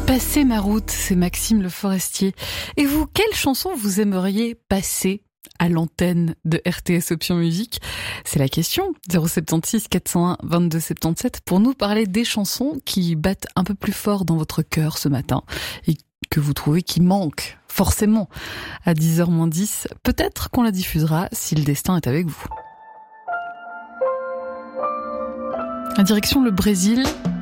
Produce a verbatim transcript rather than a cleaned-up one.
Passer ma route, c'est Maxime Le Forestier. Et vous, quelle chanson vous aimeriez passer à l'antenne de R T S Option Musique? C'est la question. zéro sept six quatre zéro un vingt-deux soixante-dix-sept pour nous parler des chansons qui battent un peu plus fort dans votre cœur ce matin et que vous trouvez qui manquent forcément à dix heures moins dix. Peut-être qu'on la diffusera si le destin est avec vous. La direction le Brésil